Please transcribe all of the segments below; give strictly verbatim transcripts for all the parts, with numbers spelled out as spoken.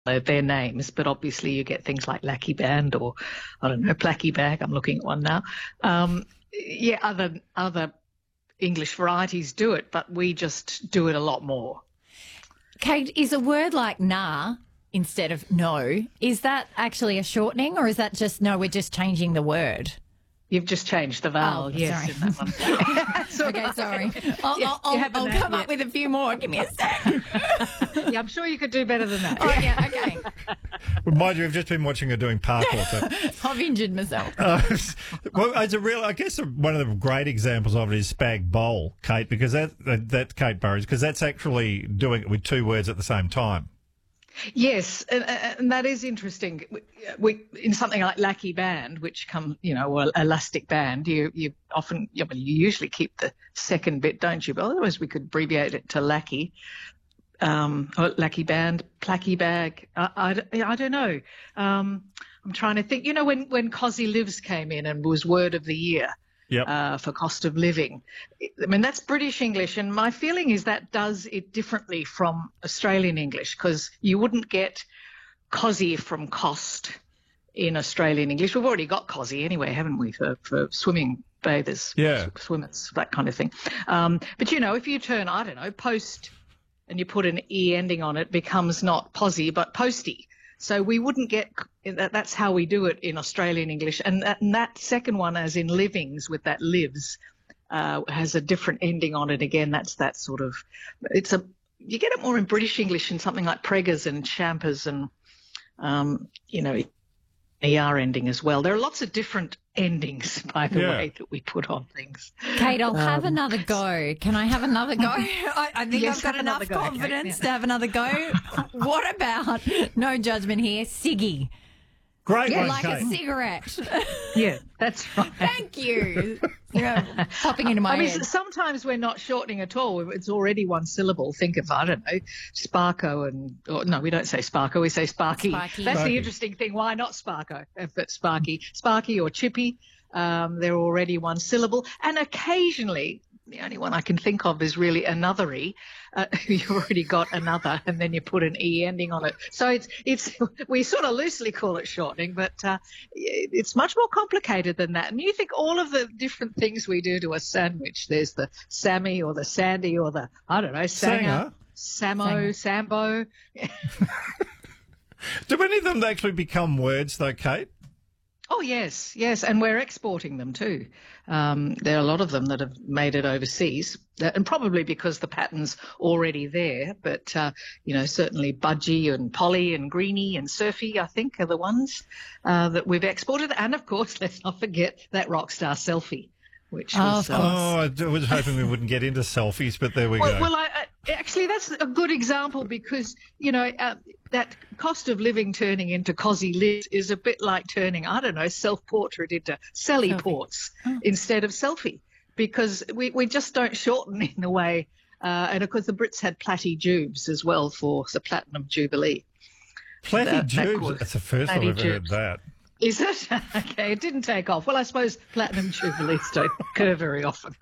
their names, but obviously you get things like Lackey Band or, I don't know, Placky Bag. I'm looking at one now. Um, yeah, other other English varieties do it, but we just do it a lot more. Kate, is a word like nah instead of no, is that actually a shortening, or is that just, no, we're just changing the word? You've just changed the vowel, oh, yes, sorry. in that one. Okay, sorry. I'll, Yes, I'll, I'll, I'll come yet. up with a few more. Give me a sec. Yeah, I'm sure you could do better than that. Oh, yeah, okay. Well, mind you, we've just been watching her doing parkour. So. I've injured myself. Uh, well, as a real, I guess one of the great examples of it is Spag Bowl, Kate, because that, that that's Kate Burrows, because that's actually doing it with two words at the same time. Yes, and, and that is interesting. We, we in something like Lackey Band, which come, you know, or elastic band, you you often, you, know, you usually keep the second bit, don't you? But otherwise, we could abbreviate it to Lackey, um, or Lackey Band, Placky Bag. I, I, I don't know. Um, I'm trying to think. You know, when when Cosy Lives came in and was word of the year. Yep. Uh, for cost of living. I mean, that's British English, and my feeling is that does it differently from Australian English, because you wouldn't get cosy from cost in Australian English. We've already got cosy anyway, haven't we, for, for swimming bathers, yeah. swimmers, that kind of thing. Um, but, you know, if you turn, I don't know, post and you put an E ending on it, becomes not posy but posty. So we wouldn't get that. That's how we do it in Australian English. And that, and that second one, as in livings, with that lives, uh, has a different ending on it. Again, that's that sort of, it's a, you get it more in British English in something like preggers and champers and, um, you know, E R ending as well. There are lots of different endings, by the yeah. way, that we put on things. Kate, I'll have Um, another go. Can I have another go? I, I think Yes, I've got have enough another go, confidence Kate, to have another go. What about, no judgment here, ciggy? Great Yeah, one, Like Kate. a cigarette. Yeah, that's right. Thank you. Yeah, popping into my I mean, head. sometimes we're not shortening at all. It's already one syllable. Think of, I don't know, Sparko and, or, no, we don't say Sparko, we say Sparky. Sparky. That's Sparky. the interesting thing. Why not Sparko if it's Sparky? Sparky or Chippy, um, they're already one syllable. And occasionally, the only one I can think of is really anothery. Uh, you've already got another, and then you put an E ending on it. So it's, it's we sort of loosely call it shortening, but uh, it's much more complicated than that. And you think all of the different things we do to a sandwich, there's the Sammy or the Sandy or the, I don't know, Sanger, Samo, Sambo. Do any of them actually become words, though, Kate? Oh, yes, yes, and we're exporting them too. Um, there are a lot of them that have made it overseas, and probably because the pattern's already there. But, uh, you know, certainly Budgie and Polly and Greenie and Surfy, I think, are the ones uh, that we've exported. And, of course, let's not forget that rock star Selfie, which Oh, was... of um, Oh, I d- was hoping we wouldn't get into selfies, but there we Well, go. well I, I, actually, that's a good example because, you know, uh, that cost of living turning into cosy lives is a bit like turning, I don't know, self-portrait into Sally Selfie. Ports Oh. instead of selfie, because we, we just don't shorten in a way. Uh, and, of course, the Brits had Platty Jubes as well for the Platinum Jubilee. Platty that- that Jubes, was- that's the first time Platty I've ever heard Jubes. that. Is it? Okay, it didn't take off. Well, I suppose Platinum Jubilees don't occur very often.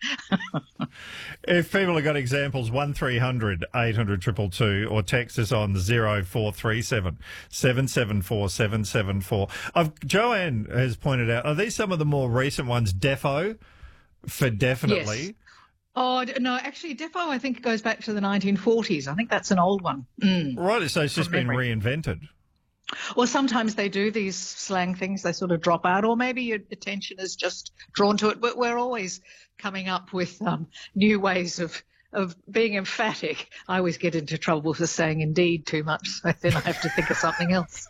If people have got examples, one three hundred eight hundred two two two or text us on zero four three seven seven seven four seven seven four. I've, Joanne has pointed out, are these some of the more recent ones? Defo for definitely. Yes. Oh, d- no, actually, Defo, I think, goes back to the nineteen forties. I think that's an old one. Mm. Right, so it's just From been memory. reinvented. Well, sometimes they do these slang things, they sort of drop out, or maybe your attention is just drawn to it. But we're always coming up with um, new ways of of being emphatic. I always get into trouble for saying indeed too much, so then I have to think of something else.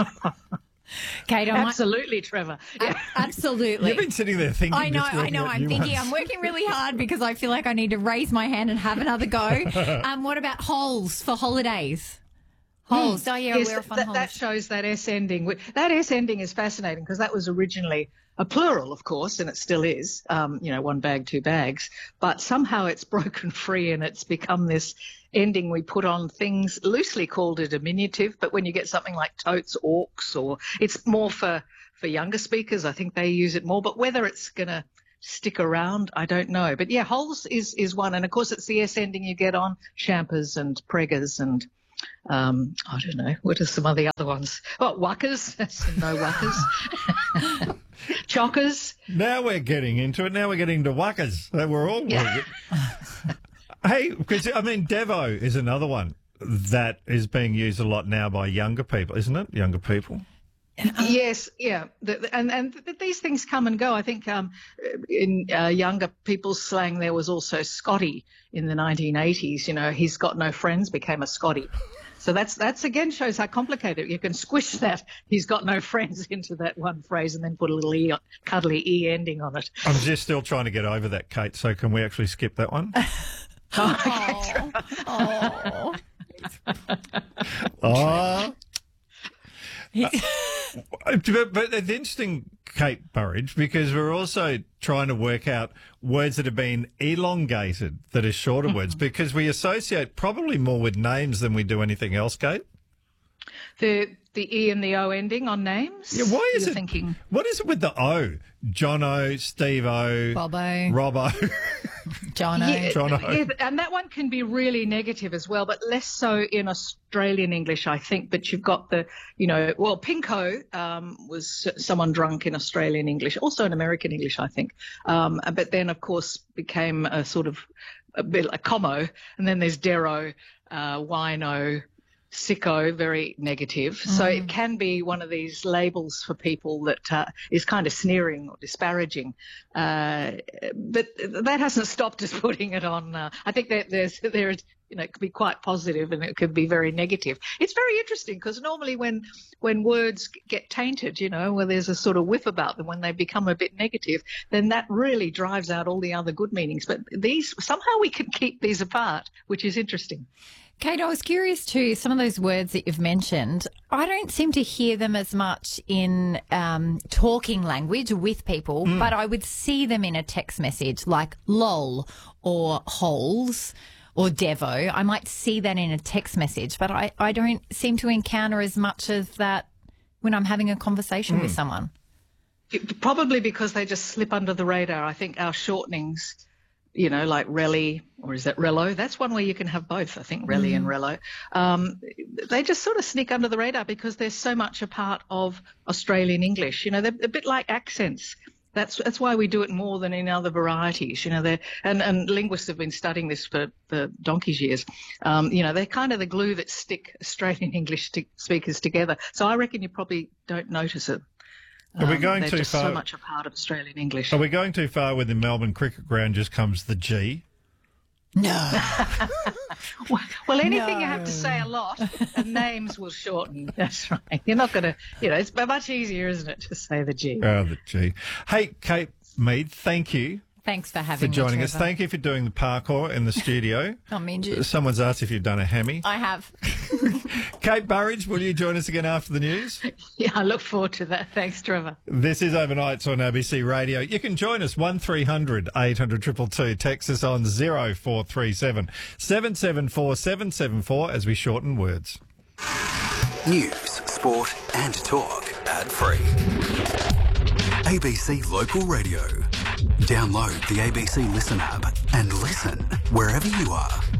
Kate, I might, Absolutely, Trevor. Yeah. absolutely. You've been sitting there thinking. I know, just I working know. out I'm new thinking. ones. I'm working really hard because I feel like I need to raise my hand and have another go. Um, what about holes for holidays? Holes. Oh yeah, Yes, we're off on that, holes. that shows that S ending. That S ending is fascinating because that was originally a plural, of course, and it still is, um, you know, one bag, two bags. But somehow it's broken free and it's become this ending we put on things, loosely called a diminutive. But when you get something like totes, orcs, or it's more for, for younger speakers, I think they use it more. But whether it's going to stick around, I don't know. But yeah, holes is, is one. And of course, it's the S ending you get on champers and preggers and um, I don't know, what are some of the other ones? Oh, wuckers, no wuckers. Chockers. Now we're getting into it. Now we're getting to wuckers. We're all. Yeah. Hey, because I mean, Devo is another one that is being used a lot now by younger people, isn't it? Younger people. Yes, yeah, the, the, and and th- these things come and go. I think um, in uh, younger people's slang, there was also Scotty in the nineteen eighties. You know, he's got no friends became a Scotty. So that's that's again shows how complicated you can squish that. He's got no friends into that one phrase, and then put a little e, cuddly e ending on it. I'm just still trying to get over that, Kate. So can we actually skip that one? Oh. Oh. Oh. but, but it's interesting, Kate Burridge, because we're also trying to work out words that have been elongated, that are shorter words, because we associate probably more with names than we do anything else, Kate. The the e and the o ending on names. Yeah, why is You're it? Thinking. What is it with the o? Jono, Steve-O, Bobbo. Robbo. Jono. Yeah, Jono. yeah, and that one can be really negative as well, but less so in Australian English, I think. But you've got the, you know, well, Pinko um, was someone drunk in Australian English, also in American English, I think. Um, but then, of course, became a sort of a bit like Como, and then there's Dero, uh, Wino, Sicko, very negative. Mm. So it can be one of these labels for people that uh, is kind of sneering or disparaging. Uh, but that hasn't stopped us putting it on. Uh, I think that there's there, you know, it could be quite positive and it could be very negative. It's very interesting because normally when when words get tainted, you know, where there's a sort of whiff about them, when they become a bit negative, then that really drives out all the other good meanings. But these somehow we can keep these apart, which is interesting. Kate, I was curious too, some of those words that you've mentioned, I don't seem to hear them as much in um, talking language with people, mm. but I would see them in a text message like lol or holes or Devo. I might see that in a text message, but I, I don't seem to encounter as much of that when I'm having a conversation mm. with someone. Probably because they just slip under the radar. I think our shortenings, you know, like Relly, or is that Rello? That's one where you can have both, I think, Relly mm. and Rello. Um, they just sort of sneak under the radar because they're so much a part of Australian English. You know, they're a bit like accents. That's that's why we do it more than in other varieties. You know, they're, and, and linguists have been studying this for, for donkey's years. Um, you know, they're kind of the glue that stick Australian English st- speakers together. So I reckon you probably don't notice it. Are we going um, too just far? So much a part of Australian English. Are we going too far when the Melbourne Cricket Ground just comes the G? No. well, well, anything no. you have to say a lot, and names will shorten. That's right. You're not going to, you know, it's much easier, isn't it, to say the G? Oh, the G. Hey, Kate Mead, thank you. Thanks for having for joining me, us. Thank you for doing the parkour in the studio. I'm injured. Someone's asked if you've done a hammy. I have. Kate Burridge, will you join us again after the news? Yeah, I look forward to that. Thanks, Trevor. This is Overnights on A B C Radio. You can join us one three hundred eight hundred two two two. Text us on zero four three seven seven seven four seven seven four as we shorten words. News, sport and talk ad free. A B C Local Radio. Download the A B C Listen app and listen wherever you are.